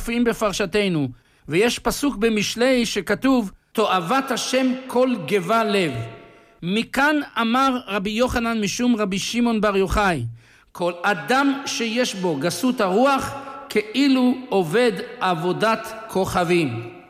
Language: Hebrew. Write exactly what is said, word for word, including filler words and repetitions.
מופיעים בפרשתנו, ויש פסוק במשלי שכתוב, תועבת השם כל גבה לב. מכאן אמר רבי יוחנן משום רבי שמעון בר יוחאי, כל אדם שיש בו גסות הרוח, כאילו עובד עבודת כוכבים.